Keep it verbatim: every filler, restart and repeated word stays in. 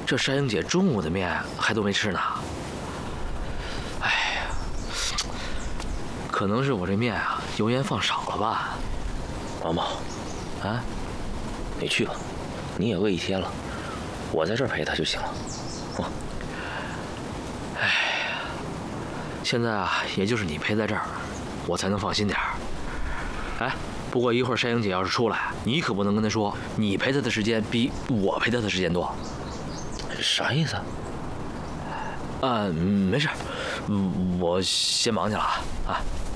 这山英姐中午的面还都没吃呢。哎呀，可能是我这面啊油盐放少了吧。 毛毛， 啊， 你去吧，你也饿一天了，我在这儿陪他就行了。哦， 哎呀，现在啊，也就是你陪在这儿，我才能放心点儿。哎，不过一会儿山英姐要是出来，你可不能跟她说你陪她的时间比我陪她的时间多。 啥意思？ 啊，没事，我先忙去了啊啊。